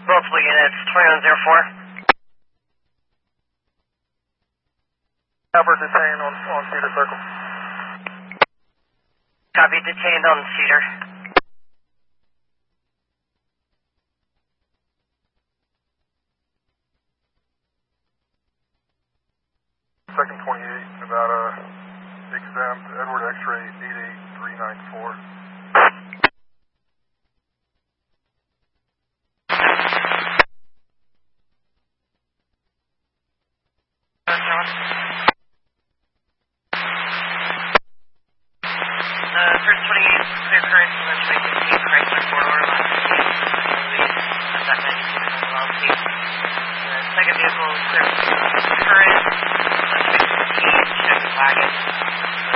Multiple units, 2104. Albert detained on Cedar Circle. Copy, detained on Cedar. Second 28, Nevada, exempt, Edward X-ray 88394. First 28, clear current, and then 2015 Chrysler 4-door, last at that 92 LLC. The second vehicle, clear current.